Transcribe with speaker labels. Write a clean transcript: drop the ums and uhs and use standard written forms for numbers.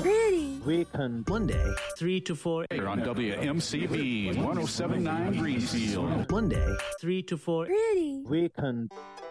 Speaker 1: Pretty.
Speaker 2: Weekend. Monday.
Speaker 3: 3 to 4.
Speaker 4: Here on WMCB 1079 Greenfield.
Speaker 2: Monday.
Speaker 3: 3 to 4.
Speaker 1: Pretty.
Speaker 2: Weekend.